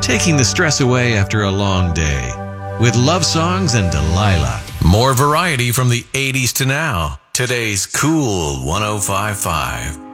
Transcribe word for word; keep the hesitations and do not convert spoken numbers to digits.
taking the stress away after a long day. With love songs and Delilah. More variety from the eighties to now. Today's Cool one oh five point five.